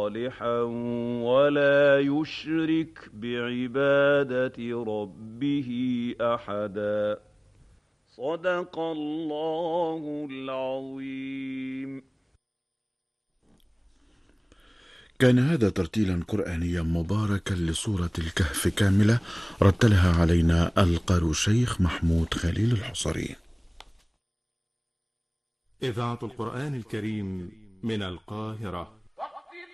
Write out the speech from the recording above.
صالحا ولا يشرك بعبادة ربه أحدا. صدق الله العظيم. كان هذا ترتيلا قرآنيا مباركا لسورة الكهف كاملة، رتلها علينا القارئ الشيخ محمود خليل الحصري. إذاعة القرآن الكريم من القاهرة.